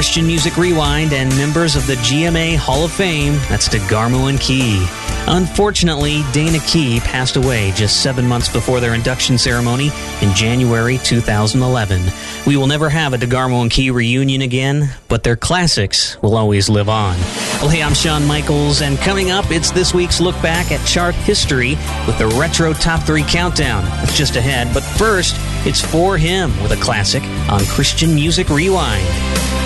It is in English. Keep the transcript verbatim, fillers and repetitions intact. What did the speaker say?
Christian Music Rewind and members of the G M A Hall of Fame. That's DeGarmo and Key. Unfortunately, Dana Key passed away just seven months before their induction ceremony in January two thousand eleven. We will never have a DeGarmo and Key reunion again, but their classics will always live on. Well, hey, I'm Shawn Michaels, and coming up, it's this week's look back at chart history with the Retro Top three Countdown. That's just ahead, but first, it's For Him with a classic on Christian Music Rewind.